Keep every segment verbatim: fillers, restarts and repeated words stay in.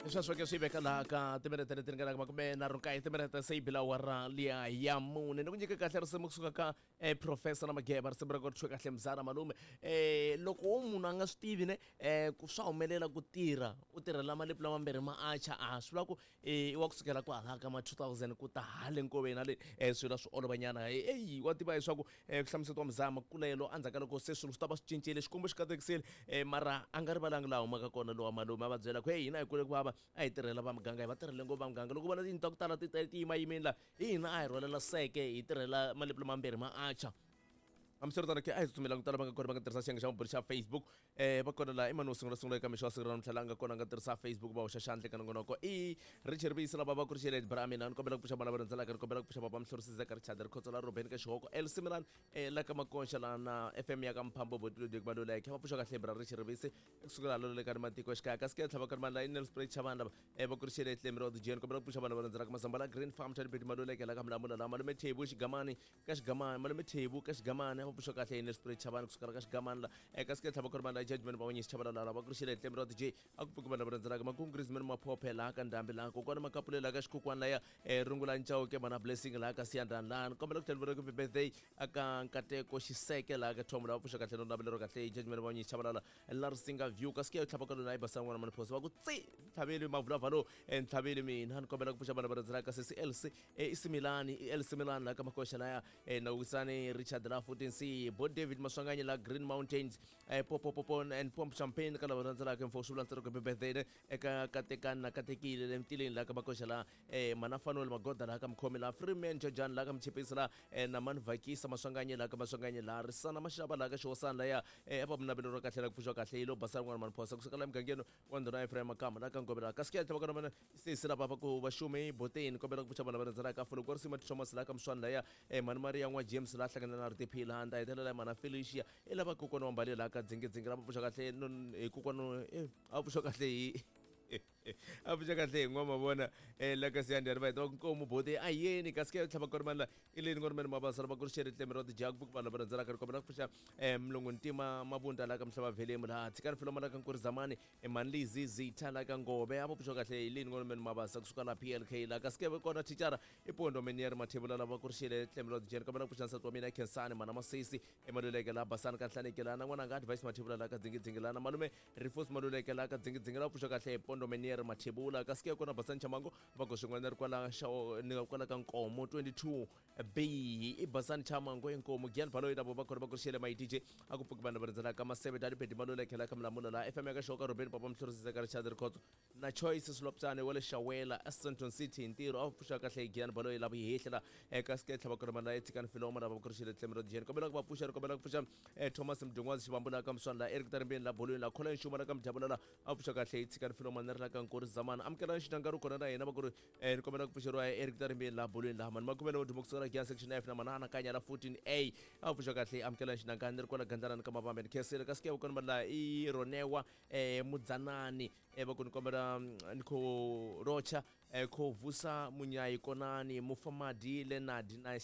Sweswo ke swi veka laha ka timinete leti ringanaka makume nharhu nkaye timinete se yi bila awara liya ya mune ni ku nyika kahle risimu kusuka ka eh, professor na mageba risimu ra ku ri kahle mzana malume eh, loko wo munhu a nga swi tivi ne eh, ku swa humelela ku tirha u tirhela malipi lamambirhi ma acha a swi vula ku eh, wa kusukela ku hala ka ma two thousand ku ta hale nkoveni na le eh, swilo swi olovanyana eyi wa tiva leswaku eh, ku hlamusetiwa mzama kulelo endzhaku ka loko se swilo swi ta va swi cincile xikwembu xi katekisile eh, mara a nga rivalangi laha humaka kona lowa malume a va byela ku hey hina hi kule ku vava a hi tirhela va muganga hi va tirhele ngopfu va muganga loko vona tiyindlu ta ku tala ti ti yimayimeni laha hi hina a hi rhwalela seke hi tirhela malipi lamambirhi ma acha hambiswiritano ke a hi tsutsumela ku tala va nga kona va nga tirhisa xiyenge xa maburi xa Facebook eh va kona laha i mani wo sungula sungula eka mixo wa siku ra namuntlha laha nga kona nga tirhisa Facebook va hoxa xandla eka nongonoko i Richard Visi lava va ku ri xeleti bra mina ni kombela ku pfuxa vana va rindzelaka ni kombela ku pfuxa papa mhlorisisa ka Richard Rikhotso la Ruben ka xihoko El Similan eh la ka makonxa la na F M ya ka Mphambo botilo de ku balula ke va pfuxa kahle bra Richard Visi kusukela lo le ka matiko xikaya ka ske tlhava ka mani la Inel Spray chavana eh va ku ri xeleti le miro de Jen kombela ku pfuxa vana va rindzelaka masambala Green Farm cha dipeti malula ke la ka mlamula la malume Thebu xigamani ka xigamani malume Thebu ka xigamani va pfuxa kahle Inel Spray chavana kusukela ka xigamani la eka ske tlhava ka mani la judgment va wanyisi chavana la va ku ri xeleti le miro de J a ku pfuka vana va rindzelaka makungrisman maphophe la ka ndambi la kokwana makapule la ka xikukwana la ya eh rungula nchawo ke mana blessing la ka siyandani la kombela ku tlhela ku birthday aka nkateko xiseke la ka Tom la va pfuxa kahle no nabelero kahle judgment va wanyisi chavana la la risinga view ka ske tlhava ka lona i basa n'wana mani phosa va ku tsi tlhaveli mavulavalo en tlhaveli mina ni kombela ku pfuxa vana va rindzelaka sesi L C eh isimilani El Similan la ka makoxa la ya eh nawisani Richard la fourteen C Bo David Maswanganyi la Green Mountains eh popo popo and pump champagne ka la va rindzelaka mfo swula ntsero ku birthday eka katekana katekile le mtileni la ka makoxa la eh manafanuel magoda la ka mkhomi la Freeman Jojan la ka mchipisi la eh na manvakisa Maswanganyi la ka Maswanganyi la risana mashaba la ka xosana la ya eh apa mnabelero kahle la ku pfuxa kahle ilo basara n'wana mani phosa kusukela emgangeni wa ndhuna Ephraim makama la ka ngobela ka ske tlhava ka mana sisi la papa ku vaxumi boteni kombela ku pfuxa vana va rindzelaka folo ku ri sima Thomas la ka mswana la ya eh mani Maria n'wa James la hlangana na ritiphila handa hetelela mana Felicia i lava kokwana wa mbali la ka dzingi-dzingi la va pfuxa kahle hi kokwana eh a pfuxa kahle hi a pfuxa kahle hi n'wa mavona eh la ka siyandi va heta nkomo bote a yeni ka ske tlhava ka ri mani la i leni ku ri mani mabasa va ku ri xeretle miro de Jack vana va rindzelaka ri kombela ku pfuxa eh mlungu ntima mabunda la ka mhlava vhelemu la tsikani filoma la ka nkuri zamani e manlizi zitha la ka ngobe a va pfuxa kahle hi leni ku ri mani mabasa kusuka la P L K la ka ske kona tichara i pondo menier mathebula la va ku ri xeretle miro de Jen kombela ku pfuxa nsati wa mina Khensani mana masisi e maluleke la basani ka hlaneke la na n'wana nga advice mathebula la ka dzingi-dzingi la na malume Rifus maluleke la ka dzingi-dzingi la va pfuxa kahle hi pondo menier mathebula ka ske kona basani chamango va ku swin'wana ri kwala ni kwala ka nkomo twenty-two B i basani chamango enkomo Gian Baloyi na vo va kona va ku xele mai D J a ku pfuka vana va rindzelaka maseve ta dipeti maluleke la ka mlamula la F M ya ka xoka Ruben papa mhlorisisa ka Richard Rikhotso na Choice Sloptsane wa le Xawela Ascension City ntirho a pfuxa kahle Gian Baloyi la vihehla eka ske tlhava ka mani la etsikani filoma la va ku ri xele tlemero Jen kombela ku va pfuxa ri kombela ku pfuxa eh Thomas Mdungwazi xivambula ka mswana la Eric Tarimbeni la Bolweni la Khola Nxuma la ka Mjabula la a pfuxa kahle etsikani filoma ni ri la ka nkuri zamana amukela xitanga ro kona na yena va ku ri eh ni kombela ku pfuxeriwa Eric Tarimbeni la Bolweni la mani makume no ndimo kusukela Gian section F na manana kanya la fourteen A a pfuxa kahle amukela xitanga ni ri kona gandzana ka mavambe ni khesele ka ske va kona la i ronewa eh mudzanani eh va ku ni kombela ni kho rocha eh kho vusa munyayi konani mufamadi Leonard na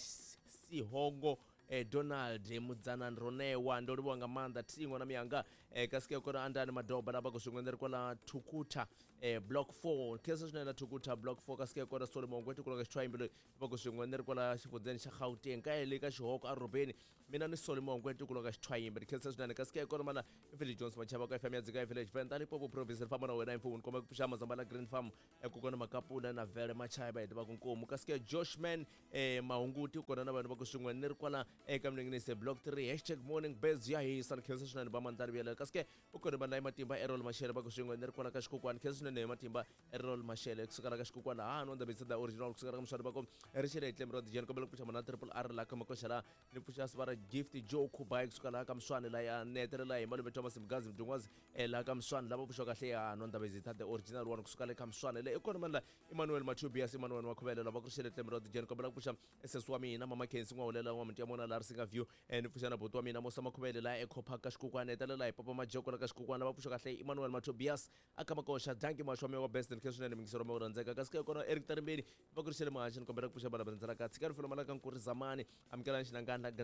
Sihongo eh Donald mudzanani ronewa ndo ri vonga manda tsingo na miyanga eh ka ske kona andani madoba lava ku swin'wana ri kwala Thukuta eh block four kesa swinene Thukuta block four ka ske kona Solomon kwetu ku longa xitwayimbe va ku swin'wana ri kwala xifundzeni xa Gauteng ka le ka xihoko a Robeni mina ni Solomon kwetu ku longa xitwayimbe kesa swinene ka ske kona mana Village Jones machava ka F M ya dzika Village Venda Limpopo province ri famba na wena imfumo komba ku pfuxa mazambala Green Farm ku kona makapula na Vele Machaba va ku nkomo ka ske Joshman eh mahunguti kona na vanhu va ku swin'wana ri kwala eka mlinginise block three hashtag morning best ya hi san khensa swinene va mandari vela ka ske u kona vanhu matimba Errol Mashele va ku swin'wana ri kwala ka xikukwana khensa swinene matimba Errol Mashele kusukela ka xikukwana ha no ndabisa da original kusukela ka mswari va ku ri xele tlem ro Jen kombela ku pfuxa mana triple R la ka makoxa la ni pfuxa sivara gift Joe Kubai kusukela ka mswani la ya netere la hi malume Thomas Mgazi Mdungwazi la ka mswani lava pfuxa kahle ya no ndabisa the original one kusukela ka mswani le ikona mana Emmanuel Machubias Emmanuel Makhubele lava ku xele tlem ro Jen kombela ku pfuxa ss wa mina mama Kensi n'wa ulela wa mti ya mona la risinga view and pfuxa na boto wa mina Musa Makhubele la Eco Park ka xikukwana hetelela hi papa majoko la ka xikukwana va pfuxa kahle Emmanuel Machubias aka makoxa danki maxome wa best and keswinene mingisero mo randzeka ka ske kona Eric Tarimbeni va ku ri xele mahashini kombela ku pfuxa vana va rindzelaka tsikani filoma la ka nkuri zamani amukela xinangana gandzana ka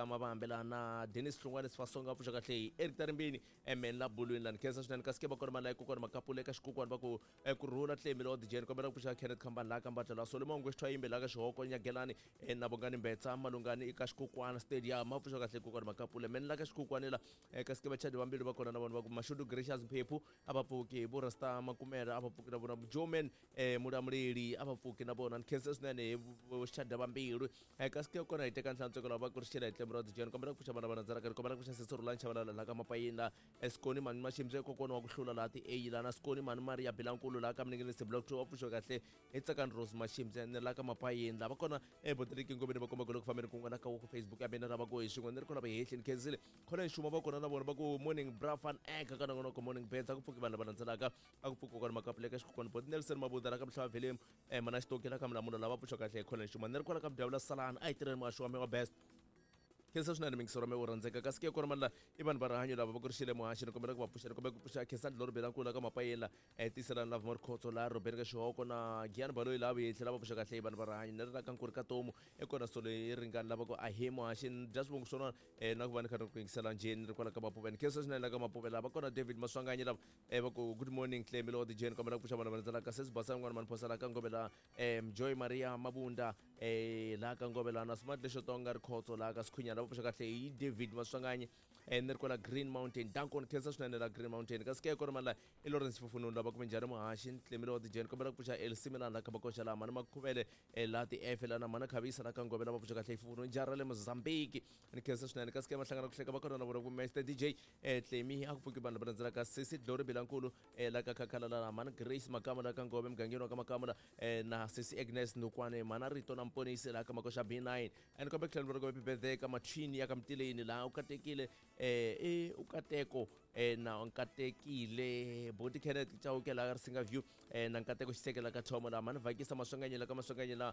Mabambe la na Dennis Hlungwane Sifasonga pfuxa kahle Eric Tarimbini emen la bulwini la nkhensa swinene kasi ke va kona mala kokwana makapule ka xikokwani va ku ku rhula tlemi lo dijeni kombela ku pfuxa Kenneth Khambani la ka mbatla la Solomon Ngweshithwa yimbe la ka xihoko nyagelani na bongani mbetsa malungani eka xikokwani stadium ma pfuxa kahle kokwana makapule men la ka xikokwani la kasi ke vachadi vambirhi va kona na vona va ku Mashudu Gracious Mphephu a va pfuki vo Rasta Makumela a va pfuki na vona Joman mulamuleli a va pfuki na vona nkhensa swinene hi xadi vambirhi kasi ke kona hi teka nhlantsweko lava va ku ri xela hi tlemi ro dijeni kombela ku pfuxa vana vana ndzela ka kombela ku pfuxa Sisirula Nchavalala la ka mapayini la Skoni mani Mashimze kokwana wa ku hlula la ti A la na Skoni mani Maria Bilankulu la ka Mningelisi block two wa pfuxa kahle hi tsakani Rose Mashimze ni la ka mapayini la va kona eBoteleki ngomeni va komba ku fambeni kun'wana ka ku Facebook ya mina ra va ku hi swin'we ni ri kona va hehleni khensile khona hi xuma va kona na vona va ku morning brafan eka ka nangona ku morning bets a ku pfuki vanhu lava landzelaka a ku pfuki kokwana makapule ka xikokwani bot Nelson Mabuda la ka Mhlava Valley mana xitoki la ka Mlamula lava pfuxa kahle khona hi xuma ni ri kona ka Mdavula Salana a yi tirheni maxo wa me wa best khensa swinene mingisoro me wo rhandzeka kasi ke kona mani la i vanhu va rihanyo lava va ku ri xile muhaxi ni kombela ku va pfuxa ni kombela ku pfuxa Khensani Dloro Belankulu la ka mapayeni la tiselani Love More Khotso la Robert ka xihoko na Giyani Baloyi la vuhehli lava pfuxa kahle i vanhu va rihanyo ni ri na ka nkuri ka tomu i kona solo i ringani lava ku a hi muhaxi ni dya swivongo swona na ku va ni kha ni ku yingisela njeni ni ri kwala ka Mapuveni khensa swinene la ka Mapuveni lava kona David Maswanganyi lava va ku good morning Clemi lo dijeni kombela ku pfuxa vanhu va landzelaka sesi basa n'wana mani phosa la ka ngobela Joy Maria Mabunda la ka ngobela na Smart Lesho Tonga ri Khotso la ka Sikhunyana va pfuxa kahle hi David Maswanganyi ni ri kwala Green Mountain Dankon khensa swinene la Green Mountain kasi ke kona mani la i Lawrence Fufununu lava ku minjhani muhaxi Clemi lo dijeni kombela ku pfuxa El Simelana la ka Makoxa la mani Makhuvele la ti F la na mani Khavisa la ka ngobela va pfuxa kahle hi Fufununu njara le Mozambique ni khensa swinene kasi ke mahlangana ku hleka va kona na vona ku Master D J Clemi a ku pfuki vanhu lava landzelaka Sisi Dlori Belankulu la ka Khakhalala la mani Grace Makama la ka Ngobe mugangeni wa ka Makama la na Sisi Agnes Ndukwane mana Rito na Mponisi la ka Makoxa B nine and kobe tlhela ni ri ku birthday ka Machini ya ka Mtileni la u katekile eh u kateko na nkatekile boti Kenneth Chawukela ka Risinga View na nkateko xisekela ka Thomo la mani Vakisa Maswanganyi la ka Maswanganyi la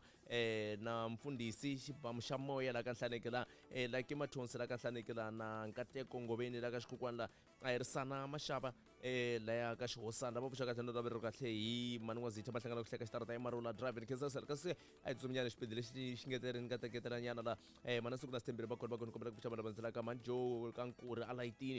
na mfundhisi xibamu xa moya la ka Nhlaneki la la ke Mathonsi la ka Nhlaneki la na nkateko Ngobeni la ka Xikokwani la a hi Risana Maxava la ya ka Xihosana va pfuxa kahle no laveri kahle hi mani N'wazitha va hlangana ku hleka xitarata hi Marula Drive ni khensa sela kasi a hi tsuminyana xipidi lexi xi ngeterini ka teketelanyana la mana siku na sitembiri va kona va kona kombela ku pfuxa vanhu landzelaka mani Joe ka Nkuri a Layitini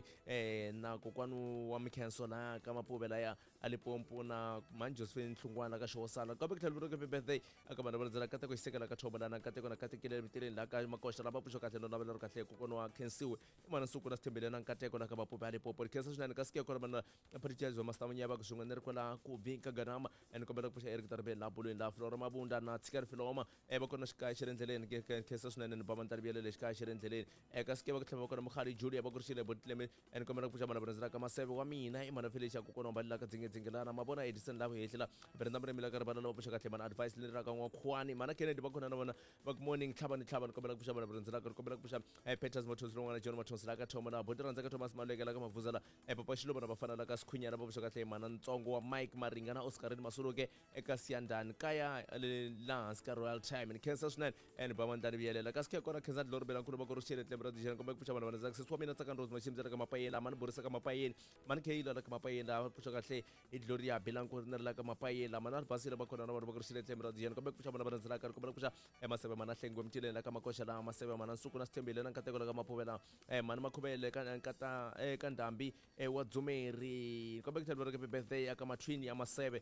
na kokwani wa Mikhenso la ka Mapuvela ya a Limpopo na mani Josephine Hlungwane la ka Xihosana kobe ku tlhela vuri happy birthday aka vanhu va landzelaka kateko xisekela ka Thomo la na nkateko na katekile Mtileni la ka Makoxa la va pfuxa kahle no laveri kahle kokwani wa khensiwe i mana siku na sitembiri na nkateko na ka Mapuvela a Limpopo ni khensa swinene kasi ke kona vanhu Preachers wa Mastamunya va ku swin'we ni ri kwala ku Vinka Ganama ni kombela ku pfuxa Eric Taribele la bulweni la Flora Mabunda na Tsikari Filoma va kona xikaya xi ri endleleni khensa swinene ni bama ntaribiyele le xikaya xi ri endleleni kasi ke va ku tlhela va kona Mukhari Julia va ku ri xile Botleme ni kombela ku pfuxa vanhu va landzelaka Maseve wa mina i mana Felix ya kokwana wa Mbalila ka Dzingadzingelana mavona Edison la vuhehli la Brenda Mremi la ka rivala la va pfuxa kahle mana advice leri ra ka N'wakhwani mana Kennedy va kona na vona va ku morning tlhava ni tlhava ni kombela ku pfuxa vanhu va landzelaka ni kombela ku pfuxa Peters Mathonsi lon'wana John Mathonsi la ka Thomo la boti rhandzaka Thomas Maleke la ka Mavuza la Papa Xilomo na vafana la ka Sikhunyana va pfuxa kahle mana Ntsongo wa Mike Maringa na Oscarini Masuloke eka Siyandani kaya laha hansi ka Royal Time ni khensa swinene ni bama ntaribiyele kasi ke kona Khensani Dloro Belankulu va ku ri xile tlemi ra dijeni kombela ku pfuxa vanhu va landzelaka sesi wa mina Tsakani Rose Mashimze la ka Mapayeni la mani Borisa ka Mapayeni mani Kheyila la ka Mapayeni la va pfuxa kahle hi Gloria Belankulu ni ri la ka Mapayeni la mana Basile va kona na vanhu va ku ri xile tlemi ra dijeni kombela ku pfuxa vanhu va landzelaka kombela ku pfuxa Maseve mana Hlengwe Mtileni la ka Makoxa la Maseve mana Nsuku na Sithembile na nkateko la ka Mapuvela mani Makhuvele ka nkata eka Ndhambi wa Dzumeri kombela ku tlhela va ri happy birthday aka Matwini ya Maseve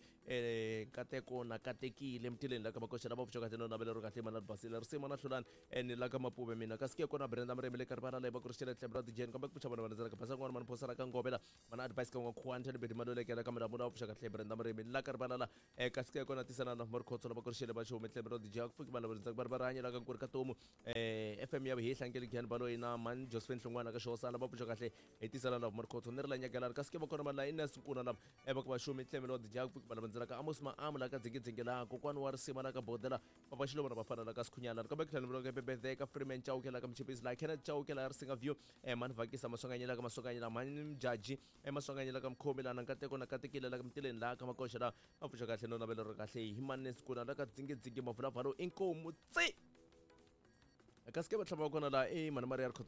nkateko na katekile Mtileni la ka Makoxa la va pfuxa kahle no navelero kahle mana Basile risima na hlulani ni la ka Mapuve mina kasi ke kona Brenda Mremi le ka rivala la va ku ri xile tlemi ra dijeni kombela ku pfuxa vanhu va landzelaka basa n'wana mani Phosa la ka Ngobela mana advice ka N'wakhwani thani bedi maloleke la ka Milamula va pfuxa kahle Brenda Mremi la ka rivala la kasi ke kona tisana na Love More Khotso la va ku ri xile va xihume tlemi ra dijeni ku pfuki vanhu va landzelaka va ri va rihanyo la ka Nkuri ka Tomu F M ya vuhehli Ankeli Giyani Baloyi na mani Josephine Hlungwane ka Xihosana va pfuxa kahle hi tisana Love More Khotso ni ri la Nyagelani kasi ke va kona mani la Ines Nkuna lava va ku va xihume tlemi ra dijeni ku pfuki vanhu va landzelaka Amos Maamu la ka Dzingadzingelana kokwani wa Risima la ka Bodela Papa Xilomo na vafana la ka Sikhunyana kombela ku tlhela ni vuri happy birthday ka Freeman Chawukela la ka Mchipisi la Kenneth Chawukela ya Risinga View mani Vakisa Maswanganyi la ka Maswanganyi la mani Mjaji Maswanganyi la ka Mkhomi la na nkateko na katekile la ka Mtileni la ka Makoxa la va pfuxa kahle no navelero kahle hi mani Nsikuna la ka Dzingadzingi Mavulavhalo inkomu tsi kasi ke va tlhava va kona la e mani Maria Rikhotso lava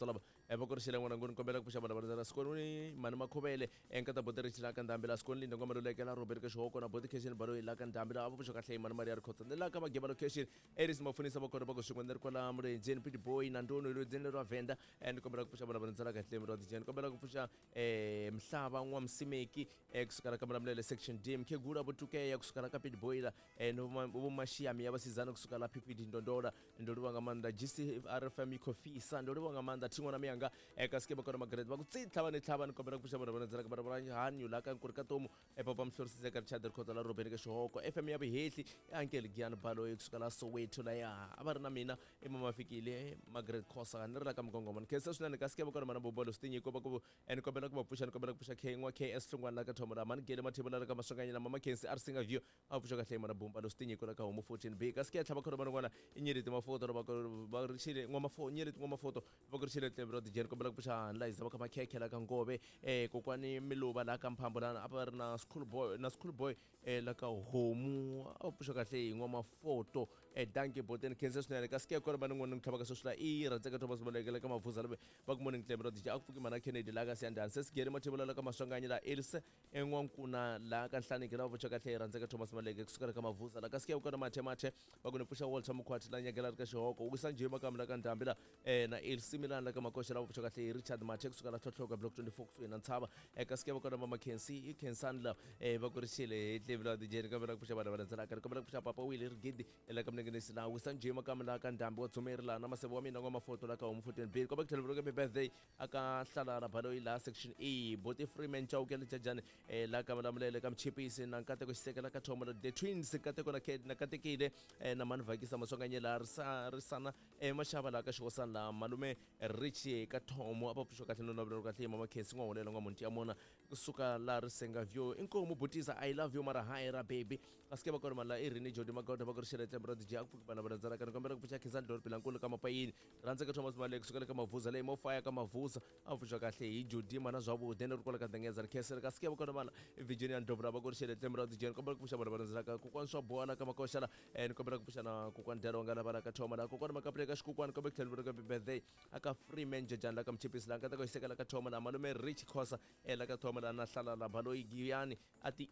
eh va ku ri xile n'wana ngoni kombela ku pfuxa vana va ra skoni mani makhuvele enkata botere chila ka ndambi la skoni linde ngoma lulekela Robert ke shoko na boti kitchen balo ila ka ndambi la abo pfuxa kahle mani Maria Khotsa ndela ka mageba location eris mafunisa va kona va ku swin'wana ri kwala murenjeni Pity Boy na ndono lo dzene ro venda and kombela ku pfuxa vana va ra kahle mro DJ kombela ku pfuxa eh mhlaba nwa msimeki ekusukala ka mlamlele section D mkhegula botuke ya kusukala ka Pity Boy la no bomashiyami yabasizana kusukala P P D ndondola ndoliwa ngamanda G C R F M coffee sa ndoliwa ngamanda thingwana miyanga ekaske bakona magrade bakutsitla bane tlhabane kombela ku pfuxa vana va ra ka bara hanyu la ka nkurika tomu epapa mhlorisise ka Chadder Khotsa la Robert ke shoko F M ya bihehli yankele Giana Balo ekusukala Soweto la ya abari na mina emama fikile magrade khosa nirla ka mgongoma kesa swinene kaske bakona mana bobolo stinyi ko baku en kombela ku pfuxa kombela ku pfuxa K ngwa K S hlungwana la ka thomora man gele mathibela la ka masonganyela mama Kensi arsinga view a pfuxa kahle mana bomba lo stinyi ko la ka homo fourteen b kaske tlhaba khona bana ngwana inyelete mafoto ba ba rishile ngwa mafo nyelete ngwa mafoto ba ku rishile tembro di jen kombela ku pfuxa live ba ka makhekhe la ka ngobe eh kokwani miluba la ka mphambo la apa na school boy na school boy eh la ka homu a pfuxa kahle ngwa mafoto eh danke boten Kensi swinene kaske khona bana ngwana ngithaba ka social i rantseka Thomas Molekela ka mavuza labe ba ku morning tembro di ja akufuki mana Kennedy la ka siandana sesigere mathibela la ka masonganyela Elise engwankuna la ka nhlanike la pfuxa kahle rantseka Thomas Molekela kusukela ka mavuza la kaske khona mathe mathe ba ku pfuxa Walter Mukhwati la nyakela ka shoko ukusanje makamla ka ndambi la eh na El Similan la ka makosha la pfuxa kahle Richard Mathe kusukela Thothloka block twenty-four kuswena ntshaba eka ske khona mama Kensi Kensan la eh ba ku rishile hlevela di jeni ka bela pfuxa bana bana tsala ka ka bela pfuxa papa Willie Rigidi la ka mnengenisi la ukusanje makamla ka ndambi wa tsumeri la na masebo wa mina ngwa mafoto la ka homu fourteen b ko ba kuthelelo ka birthday aka hlala la balo ila section E Boti Freeman Chawukele Jajane eh la ka malamlele ka mchipisi na nkate ko xisekela ka Thomo the twins nkate ko na na katekile eh na manvakisa masonganyela risa risana eh mashaba la ka shosan la malume Richie ka Thomo apa pfuxa kahle no belo kahle mama Kensi ngwa holela ngwa monti ya mona kusuka la risenga view inkomo butisa I love you mara haira baby aske ba kona la irini Jodi Magoda ba ku rishile tembro di ja ku bana bana zara ka kombela ku pfuxa Kizan Dor Pilankulu ka mapayini rantseka Thomas Malek kusukela ka mavuza le mo fire ka mavuza a pfuxa kahle hi Jodi mana zwabu dene ri kola ka dengeza kese ka ske ba kona mala Virginia Ndobra ba ku rishile tembro di ja kombela ku pfuxa bana bana zara ka ku kwanso bona ka makoshala en kombela ku pfuxa na ku kwandero ngala bana ka Thoma la ku kona makapre ka xikukwana ka bekhlelo ka birthday aka Freeman Jajane la ka mchipisi la nkata ko isekela ka Thoma la malume Rich Khosa ela ka Thoma la na hlala la balo igiyani ati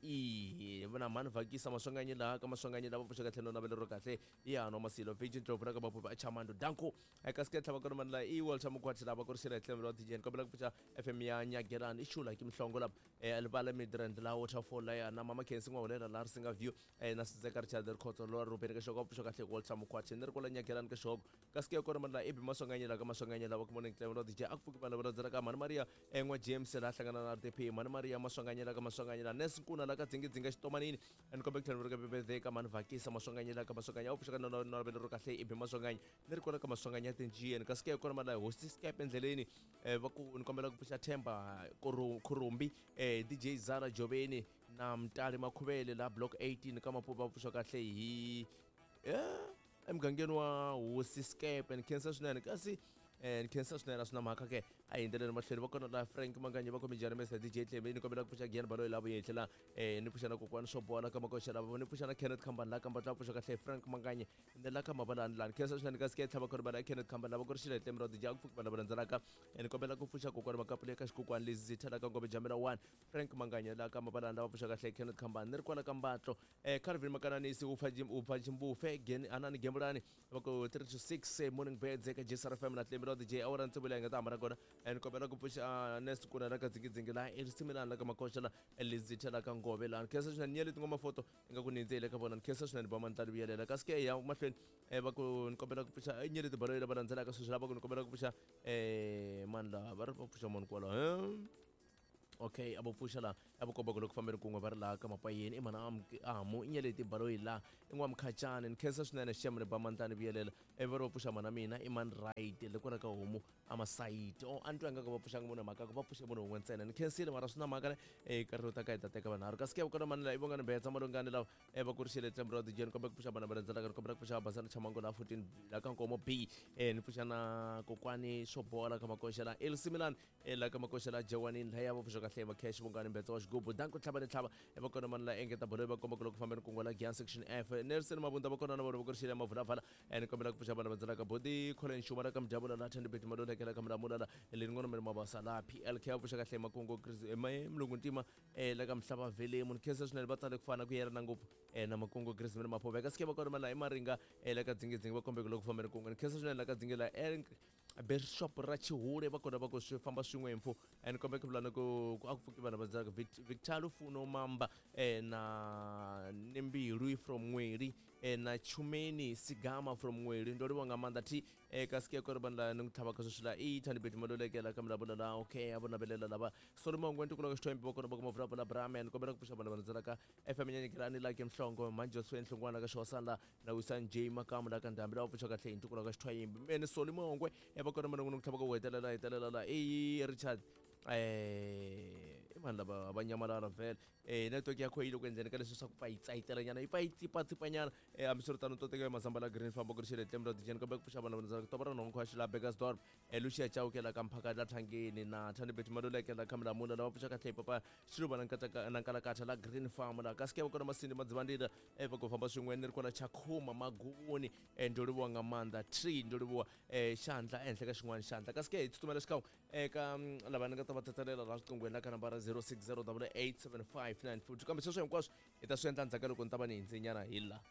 i bana manvakisa masonganye la ka masonganye la ba pfuxa kahle no belo ro kahle ya no masilo Virgin Ndobra ka ba phupa Chamando danko eka ske tlhaba kona la i Walter Mukhwati la ba ku rishile tlemelo di jen kombela ku pfuxa F M ya nyagelani ishula ki mhlongo la eh albala midrand la waterfall la ya na mama Kensi ngwa holela la risenga view eh na sizeka Chadder Khotsa lo Robert ka shoko pfuxa kahle Walter Mukhwati nri kola nyagelani ka shoko kaske kona la ibi masonganyela ka masonganyela ba ku morning tlemelo di ja akufuki bana bana zara ka mani Maria engwa James la hlangana na R T P mani Maria masonganyela ka masonganyela nesinkuna la ka dzingidzinga xitomanini and kombela tlemelo ka birthday ka mani vakisa masonganyela ka masonganya u pfuxa no no belo ro kahle ibi masonganya nri kola ka masonganya tinjiyeni kaske kona la host Skype endleleni eh ba ku nikombela ku pfuxa Themba Khurumbi eh D J Zara Jobeni na Mtali Makhuvele la block eighteen ka mapupa pfuxa kahle hi eh emgangeni wa host Skype and Kensi swinene kasi and Kensi swinene swina mhaka ke a hi endleleni mahlweni va kona la Frank Manganye va khomi njhani Mister D J Tlebe ni kombela ku pfuxa Giana Balo lavo yehlela eh ni pfuxa na kokwani swo bola ka makosha lavo ni pfuxa na Kenneth Khambani la ka mbatla pfuxa kahle Frank Manganye ni la ka mabalani lani Kensi swinene kasi ke tlhava khona bana Kenneth Khambani lavo ku rishile tlemelo di ja ku fuki bana bana ndzalaka ni kombela ku pfuxa kokwani makapule ka xikokwani lezi thela ka ngobe Jamila one Frank Manganye la ka mabalani lava pfuxa kahle Kenneth Khambani ni ri kwala ka mbatlo eh Calvin Makananisi u phaji u phaji mbufe gen anani gembulani va ku three to six morning beds eka J S R F M na tlemelo di ja awara ntsibula nga ta mara kona and kombela ku pfuxa next kuna la ka dzingidzingi la El Similan la ka makosha la lezi thela ka ngobe la Kensi swinene nyele tingoma foto inga ku nindzele ka vona Kensi swinene ba mantali vuyelela kasi ke ya mahlweni eh va ku nikombela ku pfuxa nyele tibalo la bana ndzela ka sweswi lava ku nikombela ku pfuxa eh mani la va ri va pfuxa munhu kwala eh okay abo pfuxa la abo koba ku loko fambeni kun'we va ri laha ka mapayeni i mana amu inyeleti balo hi laha in'wa mkhacani ni khensa swinene xemre ba mantani vuyelela i va ri va pfuxa mana mina i man right le ku ra ka homu amasayiti o a ni twanga ka va pfuxanga munhu mhaka ku va pfuxe munhu wun'we ntsena ni khensile mara swi na mhaka e nkarhi wo ta ka hi ta teka vanharhu kasi ke kona mani la i vonga ni betsa malungani lawa e va ku ri xile tlembe ra dijeni kombe ku pfuxa vana va rhendzelaka ni kombela ku pfuxa basana chamango la fourteen la ka nkomo b e ni pfuxa na kokwani swo bola ka makoxela El Similan e la ka makoxela Jawani la ya va pfuxa kahle ma cash bongani mbetsa wa xigubu danko tlhava ni tlhava e va kona mani la engeta bolo va komba ku loko fambeni kun'we la Giyani section F Nelson Mabunda va kona na vona va ku ri xile mavulavala ni kombela ku pfuxa vana va ndzela ka bodi Colin Shumara ka mjabula la ten bit madona kela ka mlamula la le ngona mena mabasa la P L K pfuxa kahle makungu mai mlungu ntima e la ka mhlaba vele mun kesa swinene va tsale ku fana ku yera ngopfu e na makungu Chris mena mapho veka ske va kona mala emaringa e la ka dzingi dzingi va kombe ku loko fambeni kun'we kesa swinene la ka dzingi la Bishop ra Chihule va kona va ku swi famba swin'we mfu and kombe ku vulana ku aku pfuki vana va ndzela Victor Funo Mamba e na Nimbiru from Mweri e na Chumeni Sigama from Mweri ndori wanga manda ti e kaske ko banda nung thaba ka sosila e thani bit modole ke la kamla bona la okay abona belela laba solomon ngwentu kulo shtombi boko boko mavra bona bramen ko bela ku pusha bana bana ka F M nyani kirani la ke mhlongo manje swe nhlongwana ka shosala na Wisan J makamla ka ndambi la upusha ka hle intu kulo ka shthwayimbi mene solomon ngwe e bakona mana ngung thaba ko wetelela etelela la e Richard eh imani laba abanyamalala vele eh network yakho yilo kwenzeni ka leswi swa ku payitsaitela nyana ipayitsipa tsipanyana eh amisirutano to teka masamba la green farm bokurishile temro dijen ka bekusha bana bana to bara nongo khashila Bekersdorp eh Lucia Chawukela ka mphaka la thangeni na thani beti madolekela kamla muna la wapusha ka hle papa shiruba nankata nankala katha la green farm la ka ske bakona masindi madzivandida eh va ku famba swin'we ni ri kona Chakhuma Maguni eh ndoliwa ngamanda tree ndoliwa eh xandla enhle ka xin'wana xandla ka ske itsumela xikawu eka lava ni nga ta va tsatsela la swiqingweni la ka nambara zero six zero eight eight seven five nine four kambe sweswo hinkwaswo hi ta swi endla ndzhaku loko ni ta va ni hindzenyana hi la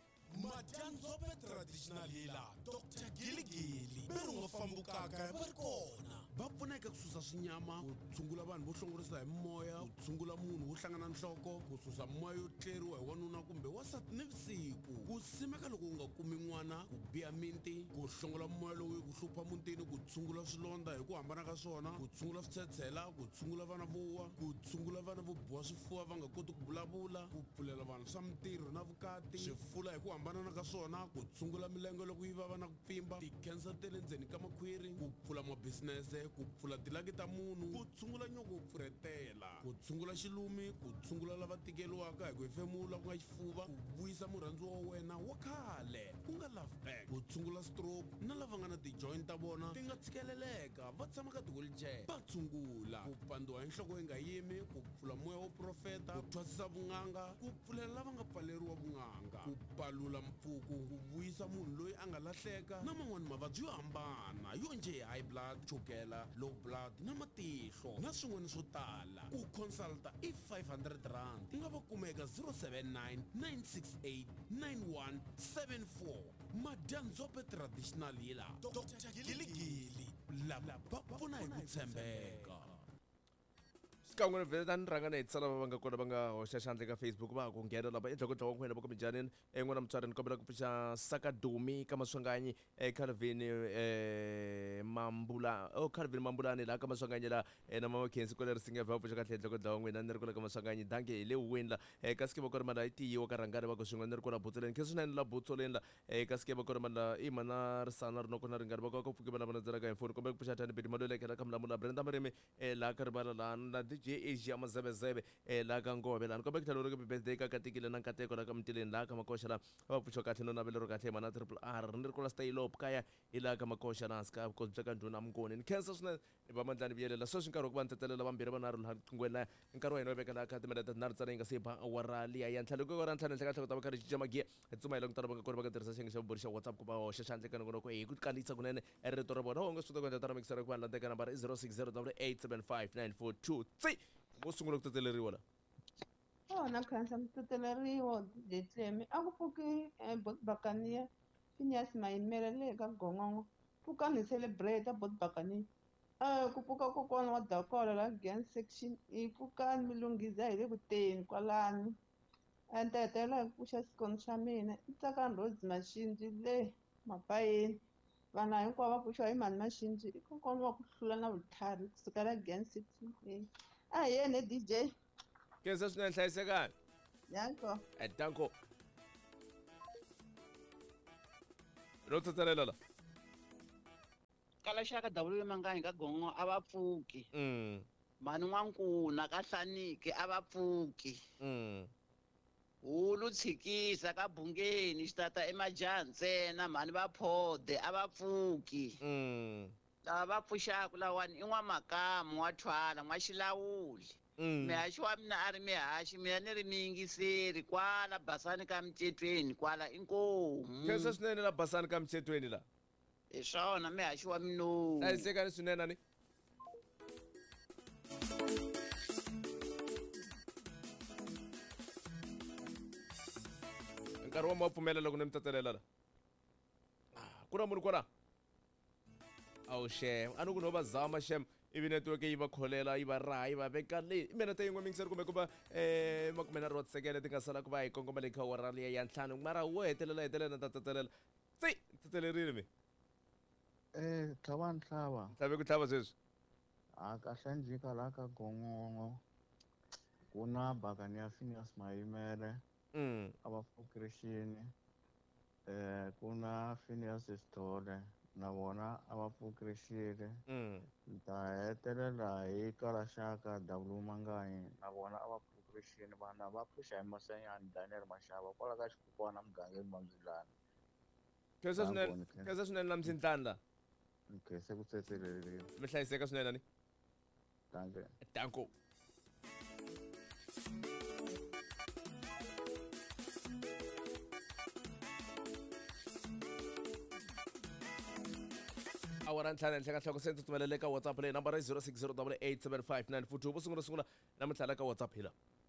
Madyanzope traditional hila Doctor Giligili berungo fambukaka va ri kona va pfuneka ku susa swinyama ku tshungula vanhu vo hlongorisa hi moya ku tshungula munhu wo hlangana nhloko ku susa moya yo tleriwa hi wanuna kumbe wasati nivusiku ku simeka loko u nga kumi n'wana ku biya miti ku hlongola moya lowu ku hlupha mutini ku tshungula swilondza hi ku hambana ka swona ku tshungula switshetshela ku tshungula vana vo wa ku tshungula vana vo biwa swifuva va nga koti ku vulavula ku pfulela vanhu swa mintirho na vukati swifula hi ku hambana ka swona ku tshungula milenge loko yi vava na ku pfimba ti-cancer te le ndzeni ka makhwiri ku pfula mabisinese ku pfula tilaki ta munhu ku tshungula nyoko ku pfuretela ku tshungula xilumi ku tshungula lava tikeliwaka hi ku hefemula ku nga xifuva ku vuyisa murhandziwa wa wena wa khale ku nga love back ku tshungula stroke na lava nga na ti-joint ta vona ti nga tshikeleleka va tshama ka ti-wheelchair va tshungula ku pandiwa hi nhloko yi nga yimi ku pfula moya wo profeta ku thwasisa vun'anga ku pfulela lava nga pfaleriwa vun'anga ku palula mpfuku ku vuyisa munhu loyi a nga lahleka na man'wani mavabyi yo hambana yo nje high blood chukela low blood na matihlo na swin'wana swo tala ku consulta i five hundred rand ku nga va kumeka zero seven nine nine six eight nine one seven four Madyanzope traditional hila Doctor Giligili lava va pfuna hi ku tshembeka xikan'we ni vhele tani rhangana hi tsala va nga kona va nga hoxa xandla ka Facebook va ku nghena lava endzhaku dlawa n'wina va kumbe njhanini en'wana mutswari ni kombela ku pfuxa Sakadumi ka Maswanganyi eCalvin Mambula oh Calvin Mambulani la ka Maswanganyi la na mama Kensi kwale risinga va pfuxa kahle endzhaku dlawa n'wina ni ri kula ka Maswanganyi danke hi le wini la ka ske va kona mala i tiyiwa ka rhangana va ku swin'wana ni ri kula butsoleni ke swinene la butsoleni la ka ske va kona mala i mana risana ri noko na ringani va ka ku pfuki vana va nadzela ka hi mfoni kombela ku pfuxa tani beti malolekela ka Mlamula Brenda Marimi la ka rivala la na J Asia mazebezebe la ka Ngobe la nkobe kuthala uri birthday ka katikile na nkateko la ka Mtileni la ka Makosha la va pfuxa kahle no navelo kahle mana triple R ni ri kula stay lop kaya ila ka Makosha la ska ko tsaka nduna mngoni ni cancer swinene ni va mandlani biyelela so swinkarhi ku va ntetselela vambirhi va nharhu la qingweni la nkarhi wa hina wo vekela ka timinete tinharhu tsala yi nga se ba awara liya ya ntlhanu ko ra ntlhanu nhleka tlhelo ta va karhi cinca magiya hi tsuma hi langutana va nga kona va nga tirhisa xiyenge xa vuburi xa WhatsApp ku va hoxa xandla ka nongonoko hi ku kanisa kunene rito ra vona u nga swi kota ku endla tara mikisera ku va landeka nambara i zero six zero eight seven five nine four two tsi mo sungula ku tsetseleriwa la ona khansa mtseteleriwa Detlemi a ku pfuki Bakania Phineas Mayimela le ka Gongongo pfuka ni celebrate Bakania eh ku pfuka kokwana wa Dakola la Giyani section i pfuka milunghiza hi le kuteni kwalani entetela ku xa sikono xa mina i tsaka Rose Mashinji le mapayeni vana hinkwavo va pfuxiwa hi mani Mashinji i kokwana wa ku hlula na vutlhari kusuka la Giyani section a yene D J kenza swinene hlayisekani yanko eh danko ro tsetselela la kala xaka W Manganyi ka Gongo a va pfuki mm mani n'wankuna ka Hlaniki a va pfuki mm hulu tshikisa ka Bungeni xitata emajaha ntsena mani va phode a va pfuki mm lava va pfuxaka lawani i n'wamakamo wa thwala n'waxilawuli Mm. mihaxi wa mina a ri mihaxi mina ni ri miyingiseri kwala basani ka micetweni kwala inkomu khensa swinene la basani ka micetweni la hi swona mihaxi wa minomu hlayisekani swinene ani nkarhi wa mapfumela loko ni mi tsetselela la Ah, ku na munhu kwala awu shem a ni ku no va zama shem ivi netiweke yi va kholela yi va raha yi va veka le i minete yin'we mingiseri kumbe ku va um makumenharhu wa tisekende ti nga sala ku va hi kongoma leyi kha wara liya ya ntlhanu mara wo hetelela hetelela ni ta tsetselela tsi tsetselerile mi Eh, tlhava ntlhava tlave ku tlhava sweswi a kahle njika la ka gongongo ku na bakani ya Phineas Mayimele Mm, a va Christian eh ku na Phineas Sithole na vona a va Christian mm. ni ta hetelela hi kala Shaka W Manganyi na vona a va Christian vana va pfuxa hi Masenyani Daniel Mashava kwala ka xikukwana mugangeni wa Mzilani khensa swinene Sangoni, khensa. khensa swinene la mtsintlani la ni khese ku tsetselelile mi hlayiseka swinene ani danke danko awara ntlhanu henhla ka nhloko se tsutsumele ka whatsapp leyi nambara i zero six zero eight eight seven five nine futhi vo sungula sungula na mitlhala ka whatsapp hila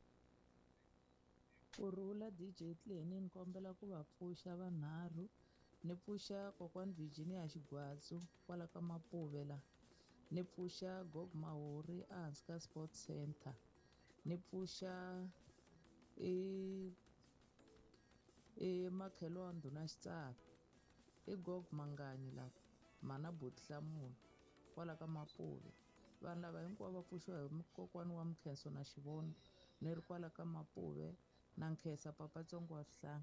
Kurhula D J Tleni ni kombela ku va pfuxa vanharhu ni pfuxa kokwani Virginia Xigwatsu kwala ka Mapuve la ni pfuxa Gog Mahori ehansi ka Sports Center ni pfuxa i i makhelwani na Xitsaka i Gog Manganyi la mana Botihlamulo kwala ka Mapuve vanhu lava hinkwavo va pfuxiwa hi kokwani wa Mkhenso na Xivono ni ri kwala ka Mapuve na Nkhesa Papatsongo wa Swihlanga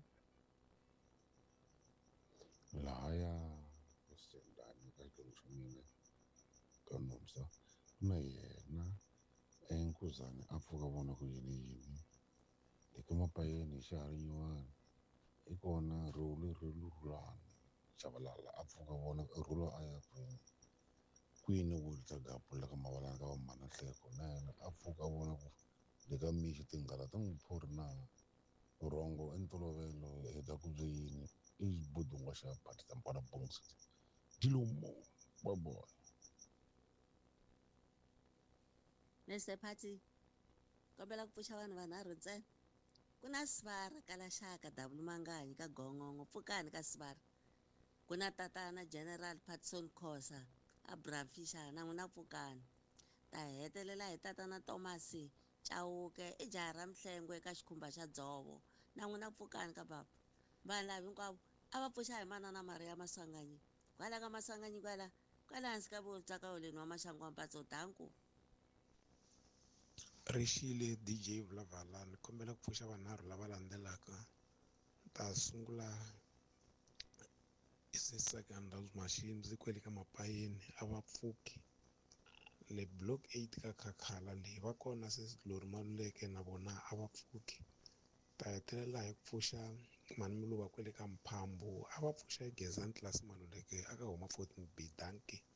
lahaya esendani ka xilongo xa mina ka nomsa na yena enkuzani a pfuka vona ku yini yini eka mapayeni hi xiharhi nyuwani i kona rhulu rhululani chavalala a pfuka vona rhulo a ya kwini kwini wulita gapu la ka mavalana ka vamana nhleko na yena a pfuka vona ku le ka mixi tinghala ta n'wi phori na rhongo i ntolovelo heta ku byi yini i xibudunga xa phati ta mpana bongs dilomo boboy Mister Phati kombela ku pfuxa vanhu vanharhu ntsena ku na Sivara kala Shaka W Manganyi ka Gongongo pfukani ka Sivara ku na tatana General Patson Khosa a Bramfisher na n'wina pfukani ta hetelela hi tatana Thomas Chauke i jaha ra Mhlengwe eka xikhumba xa Dzovo na n'wina pfukani ka baba vanhu lava hinkwavo a va pfuxa hi manana Maria Masanganyi kwala ka Masanganyi kwala kwala hansi ka vutsakaholeni wa Maxangu wa Mpatso danku Rixile D J Vulavala ni kombela ku pfuxa vanharhu lava landzelaka ta sungula i second house machines kwele ka mapayeni a va pfuki le block eight ka Khakhala leyi va kona se Lori Maluleke na vona a va pfuki ta hetelela hi ku pfuxa mani Miluva kwele ka Mphambo a va pfuxa hi Gezani Class Maluleke aka huma fourteen B danke